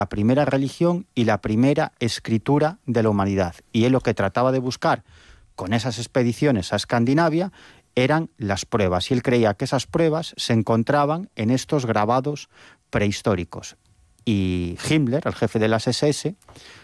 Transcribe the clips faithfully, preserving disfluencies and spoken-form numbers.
la primera religión y la primera escritura de la humanidad. Y él lo que trataba de buscar con esas expediciones a Escandinavia eran las pruebas. Y él creía que esas pruebas se encontraban en estos grabados prehistóricos. Y Himmler, el jefe de las ese ese,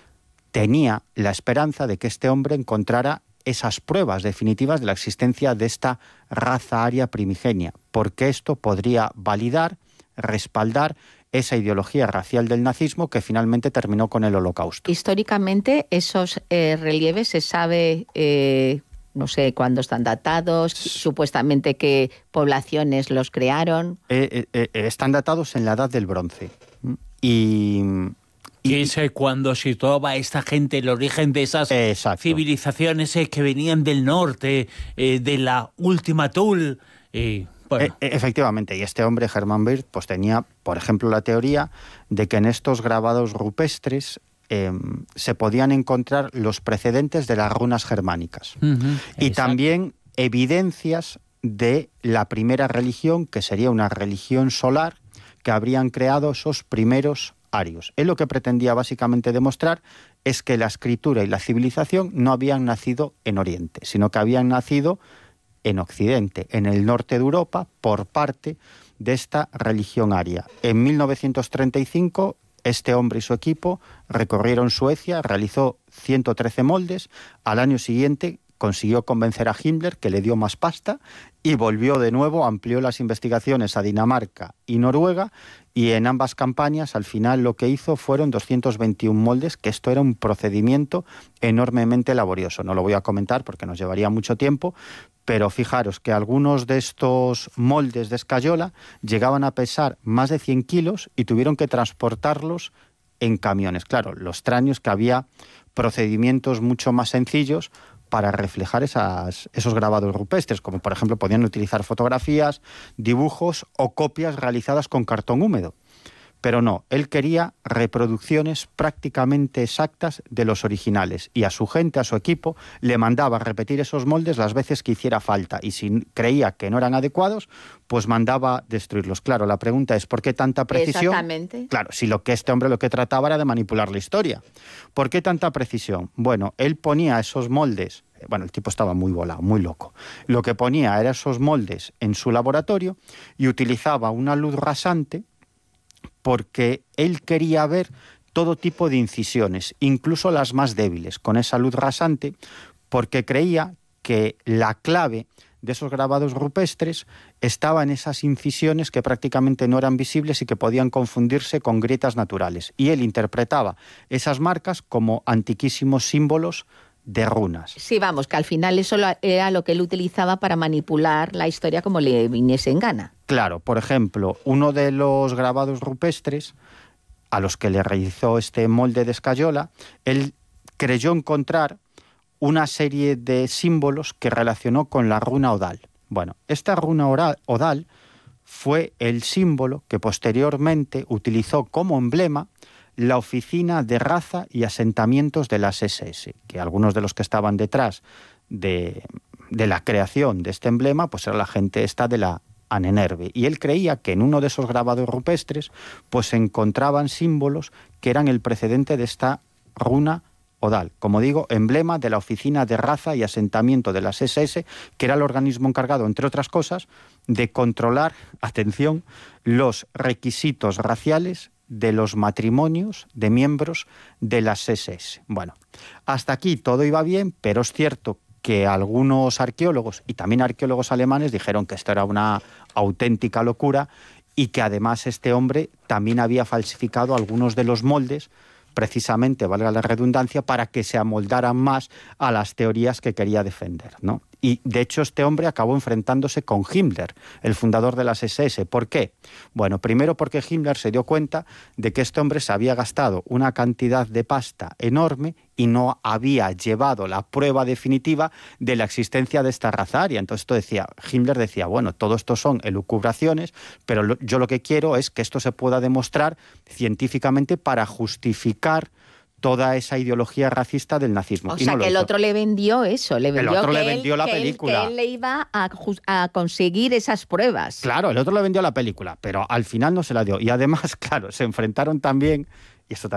tenía la esperanza de que este hombre encontrara esas pruebas definitivas de la existencia de esta raza aria primigenia, porque esto podría validar, respaldar esa ideología racial del nazismo que finalmente terminó con el Holocausto. Históricamente, esos eh, relieves se sabe, eh, no sé cuándo están datados, supuestamente qué poblaciones los crearon. Eh, eh, eh, están datados en la Edad del Bronce. Y... Y es eh, cuando situaba esta gente el origen de esas Exacto. civilizaciones eh, que venían del norte, eh, de la Última Thule. Eh, bueno. e efectivamente, y este hombre, Hermann Wirth, pues tenía, por ejemplo, la teoría de que en estos grabados rupestres eh, se podían encontrar los precedentes de las runas germánicas. Uh-huh. Y Exacto. también evidencias de la primera religión, que sería una religión solar, que habrían creado esos primeros arios. Él lo que pretendía básicamente demostrar es que la escritura y la civilización no habían nacido en Oriente, sino que habían nacido en Occidente, en el norte de Europa, por parte de esta religión aria. En mil novecientos treinta y cinco, este hombre y su equipo recorrieron Suecia, realizó ciento trece moldes. Al año siguiente consiguió convencer a Himmler, que le dio más pasta, y volvió de nuevo, amplió las investigaciones a Dinamarca y Noruega, y en ambas campañas al final lo que hizo fueron doscientos veintiún moldes, que esto era un procedimiento enormemente laborioso. No lo voy a comentar porque nos llevaría mucho tiempo, pero fijaros que algunos de estos moldes de escayola llegaban a pesar más de cien kilos y tuvieron que transportarlos en camiones. Claro, lo extraño es que había procedimientos mucho más sencillos para reflejar esas, esos grabados rupestres, como por ejemplo podían utilizar fotografías, dibujos o copias realizadas con cartón húmedo. Pero no, él quería reproducciones prácticamente exactas de los originales, y a su gente, a su equipo, le mandaba repetir esos moldes las veces que hiciera falta, y si creía que no eran adecuados, pues mandaba destruirlos. Claro, la pregunta es, ¿por qué tanta precisión? Exactamente. Claro, si lo que este hombre lo que trataba era de manipular la historia. ¿Por qué tanta precisión? Bueno, él ponía esos moldes, bueno, el tipo estaba muy volado, muy loco. Lo que ponía era esos moldes en su laboratorio y utilizaba una luz rasante, porque él quería ver todo tipo de incisiones, incluso las más débiles, con esa luz rasante, porque creía que la clave de esos grabados rupestres estaba en esas incisiones que prácticamente no eran visibles y que podían confundirse con grietas naturales. Y él interpretaba esas marcas como antiquísimos símbolos de runas. Sí, vamos, que al final eso era lo que él utilizaba para manipular la historia como le viniese en gana. Claro, por ejemplo, uno de los grabados rupestres a los que le realizó este molde de escayola, él creyó encontrar una serie de símbolos que relacionó con la runa Odal. Bueno, esta runa oral, Odal fue el símbolo que posteriormente utilizó como emblema la Oficina de Raza y Asentamientos de las ese ese, que algunos de los que estaban detrás de, de la creación de este emblema, pues era la gente esta de la Ahnenerbe. Y él creía que en uno de esos grabados rupestres pues se encontraban símbolos que eran el precedente de esta runa Odal, como digo, emblema de la Oficina de Raza y Asentamiento de las ese ese, que era el organismo encargado, entre otras cosas, de controlar, atención, los requisitos raciales de los matrimonios de miembros de las ese ese. Bueno, hasta aquí todo iba bien, pero es cierto que algunos arqueólogos, y también arqueólogos alemanes, dijeron que esto era una auténtica locura y que además este hombre también había falsificado algunos de los moldes, precisamente, valga la redundancia, para que se amoldaran más a las teorías que quería defender, ¿no? Y, de hecho, este hombre acabó enfrentándose con Himmler, el fundador de las ese ese. ¿Por qué? Bueno, primero porque Himmler se dio cuenta de que este hombre se había gastado una cantidad de pasta enorme y no había llevado la prueba definitiva de la existencia de esta raza aria. Entonces esto decía, Himmler decía, bueno, todo esto son elucubraciones, pero lo, yo lo que quiero es que esto se pueda demostrar científicamente para justificar toda esa ideología racista del nazismo. O y sea, no que el hizo. otro le vendió eso, le vendió, el otro que, le vendió él, la que película. Él, que él le iba a, a conseguir esas pruebas. Claro, el otro le vendió la película, pero al final no se la dio. Y además, claro, se enfrentaron también Y esto